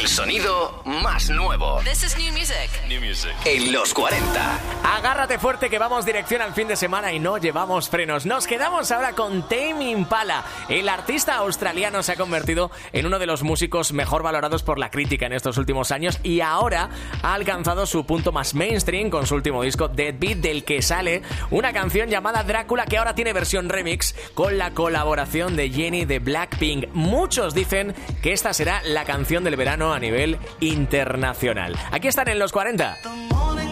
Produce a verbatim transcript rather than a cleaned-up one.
El sonido más nuevo. This is new music. New music. En los cuarenta. Agárrate fuerte que vamos dirección al fin de semana y no llevamos frenos. Nos quedamos ahora con Tame Impala. El artista australiano se ha convertido en uno de los músicos mejor valorados por la crítica en estos últimos años y ahora ha alcanzado su punto más mainstream con su último disco Deadbeat, del que sale una canción llamada Drácula, que ahora tiene versión remix con la colaboración de Jennie de Blackpink. Muchos dicen que esta será la canción del verano a nivel internacional. Aquí están en los cuarenta.